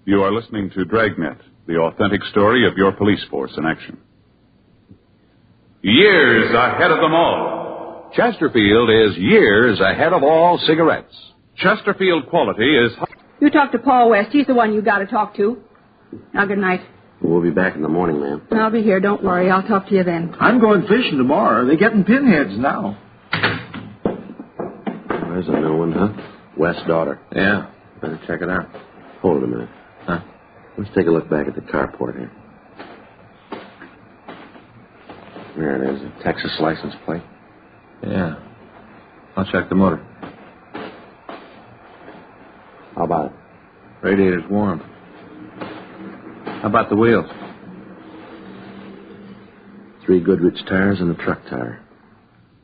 You are listening to Dragnet, the authentic story of your police force in action. Years ahead of them all. Chesterfield is years ahead of all cigarettes. Chesterfield quality is... You talk to Paul West. He's the one you got to talk to. Now, good night. We'll be back in the morning, ma'am. I'll be here. Don't worry. I'll talk to you then. I'm going fishing tomorrow. They're getting pinheads now. There's a new one, huh? West's daughter. Yeah, better check it out. Hold it a minute. Huh? Let's take a look back at the carport here. There it is, a Texas license plate. Yeah. I'll check the motor. How about it? Radiator's warm. How about the wheels? 3 Goodrich tires and a truck tire.